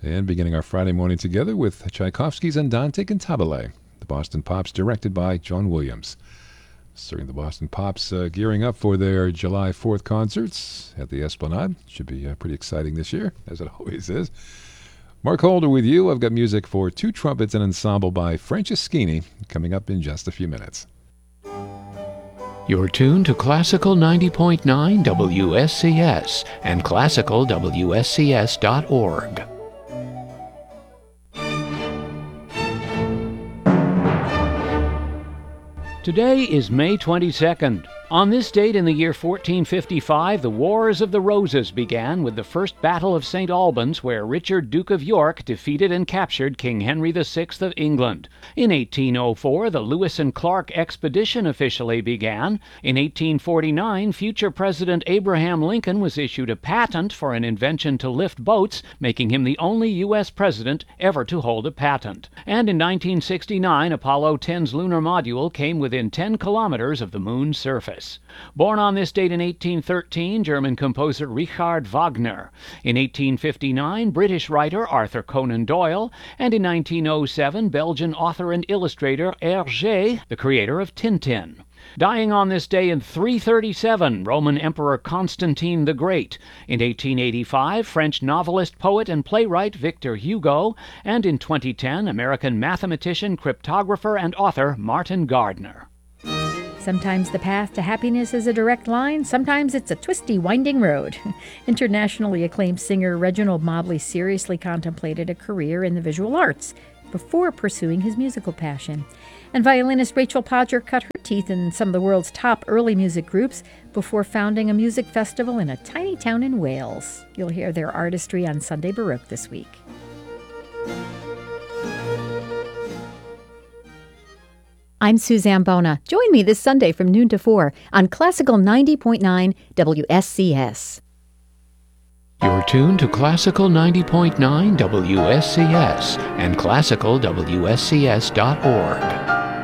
And beginning our Friday morning together with Tchaikovsky's Andante Cantabile, the Boston Pops, directed by John Williams. Certainly the Boston Pops gearing up for their July 4th concerts at the Esplanade. Should be pretty exciting this year, as it always is. Mark Holder with you. I've got music for two trumpets and ensemble by Franceschini coming up in just a few minutes. You're tuned to Classical 90.9 WSCS and classicalwscs.org. Today is May 22nd. On this date in the year 1455, the Wars of the Roses began with the First Battle of St. Albans, where Richard, Duke of York, defeated and captured King Henry VI of England. In 1804, the Lewis and Clark Expedition officially began. In 1849, future President Abraham Lincoln was issued a patent for an invention to lift boats, making him the only U.S. president ever to hold a patent. And in 1969, Apollo 10's lunar module came within 10 kilometers of the moon's surface. Born on this date in 1813, German composer Richard Wagner. In 1859, British writer Arthur Conan Doyle. And in 1907, Belgian author and illustrator Hergé, the creator of Tintin. Dying on this day in 337, Roman Emperor Constantine the Great. In 1885, French novelist, poet, and playwright Victor Hugo. And in 2010, American mathematician, cryptographer, and author Martin Gardner. Sometimes the path to happiness is a direct line, sometimes it's a twisty, winding road. Internationally acclaimed singer Reginald Mobley seriously contemplated a career in the visual arts before pursuing his musical passion. And violinist Rachel Podger cut her teeth in some of the world's top early music groups before founding a music festival in a tiny town in Wales. You'll hear their artistry on Sunday Baroque this week. I'm Suzanne Bona. Join me this Sunday from noon to 4 on Classical 90.9 WSCS. You're tuned to Classical 90.9 WSCS and classicalwscs.org.